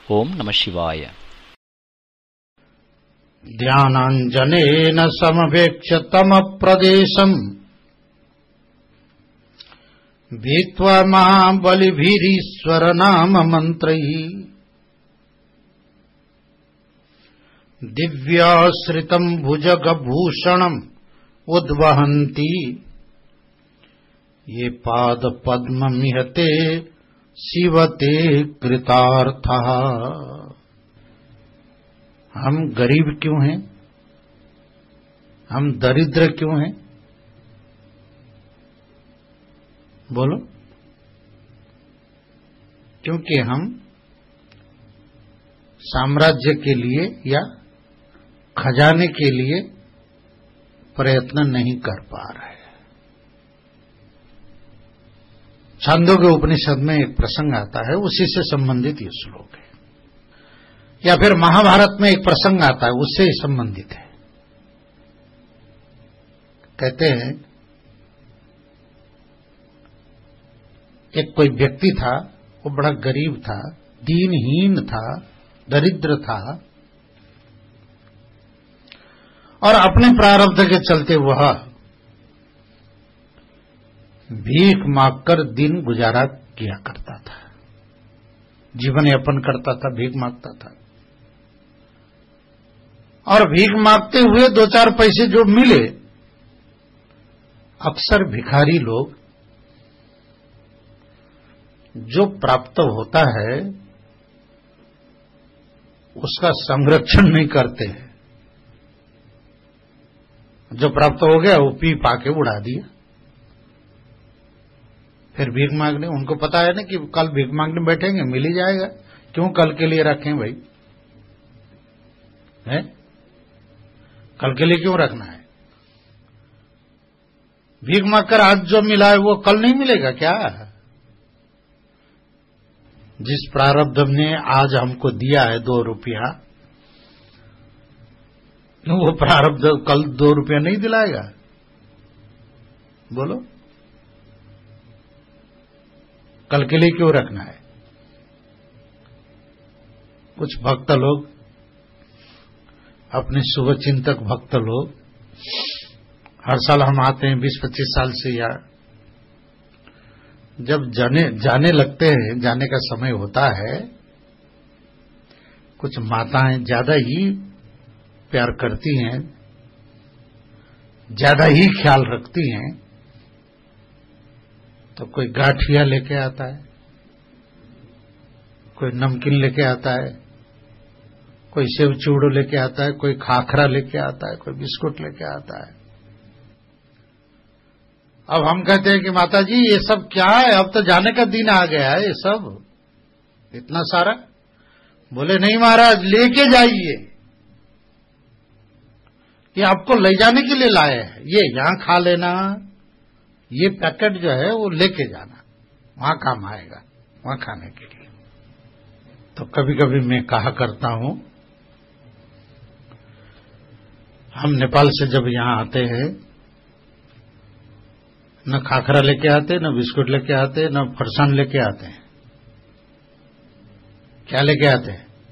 ओम नमः शिवाय। ध्यानांजनेन समवेक्ष्य तमप्रदेशम् भीत्वा महाबलिभिरीश्वर नाम मंत्रैः दिव्याश्रितम् भुजगभूषणम् उद्वहन्ति ये पाद पद्ममिहते शिवते कृतार्थः। हम गरीब क्यों हैं? हम दरिद्र क्यों हैं? बोलो। क्योंकि हम साम्राज्य के लिए या खजाने के लिए प्रयत्न नहीं कर पा रहे। छांदोग्य उपनिषद में एक प्रसंग आता है, उसी से संबंधित ये श्लोक है, या फिर महाभारत में एक प्रसंग आता है, उससे ही संबंधित है। कहते हैं एक कोई व्यक्ति था, वो बड़ा गरीब था, दीनहीन था, दरिद्र था, और अपने प्रारब्ध के चलते वह भीख मांगकर दिन गुजारा किया करता था, जीवन यापन करता था, भीख मांगता था। और भीख मांगते हुए दो चार पैसे जो मिले, अक्सर भिखारी लोग जो प्राप्त होता है उसका संरक्षण नहीं करते हैं। जो प्राप्त हो गया वो पी पाके उड़ा दिया। फिर भीख मांगने, उनको पता है ना कि कल भीख मांगने बैठेंगे, मिल ही जाएगा, क्यों कल के लिए रखें भाई, है? कल के लिए क्यों रखना है? भीख मांगकर आज जो मिला है वो कल नहीं मिलेगा क्या? जिस प्रारब्ध ने आज हमको दिया है 2 रुपया, वो प्रारब्ध कल 2 रुपया नहीं दिलाएगा? बोलो, कल के लिए क्यों रखना है? कुछ भक्त लोग, अपने शुभ चिंतक भक्त लोग, हर साल हम आते हैं 20-25 साल से, या जब जाने लगते हैं, जाने का समय होता है, कुछ माताएं ज्यादा ही प्यार करती हैं, ज्यादा ही ख्याल रखती हैं, तो कोई गाठिया लेके आता है, कोई नमकीन लेके आता है, कोई सेव चूड़ो लेके आता है, कोई खाखरा लेके आता है, कोई बिस्कुट लेके आता है। अब हम कहते हैं कि माता जी ये सब क्या है, अब तो जाने का दिन आ गया है, ये सब इतना सारा। बोले नहीं महाराज, लेके जाइए, ये आपको ले जाने के लिए लाए हैं, ये यहां खा लेना, ये पैकेट जो है वो लेके जाना, वहां काम आएगा, वहां खाने के लिए। तो कभी कभी मैं कहा करता हूं, हम नेपाल से जब यहां आते हैं, न खाखरा लेके आते, न बिस्कुट लेके आते, न फरसान लेके आते हैं। क्या लेके आते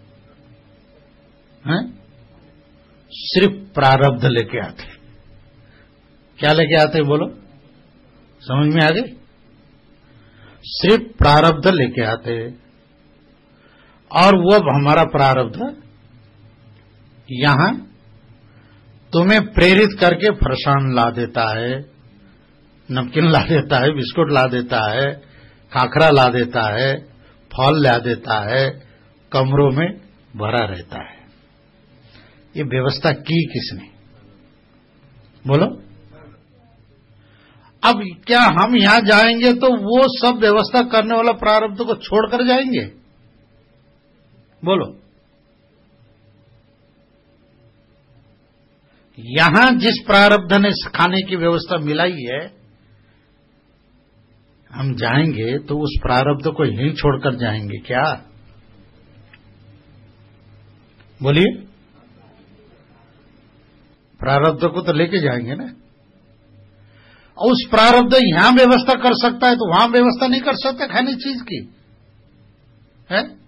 हैं? सिर्फ प्रारब्ध लेके आते हैं। क्या लेके आते हैं बोलो, समझ में आ गई? सिर्फ प्रारब्ध लेके आते, और वो हमारा प्रारब्ध यहां तुम्हें प्रेरित करके फरसान ला देता है, नमकीन ला देता है, बिस्कुट ला देता है, खाखरा ला देता है, फल ला देता है, कमरों में भरा रहता है। ये व्यवस्था की किसने? बोलो। अब क्या हम यहां जाएंगे तो वो सब व्यवस्था करने वाला प्रारब्ध को छोड़कर जाएंगे? बोलो। यहां जिस प्रारब्ध ने खाने की व्यवस्था मिलाई है, हम जाएंगे तो उस प्रारब्ध को यहीं छोड़कर जाएंगे क्या? बोलिए। प्रारब्ध को तो लेके जाएंगे ना। और उस प्रारब्ध यहां व्यवस्था कर सकता है तो वहां व्यवस्था नहीं कर सकता खाने चीज की, है?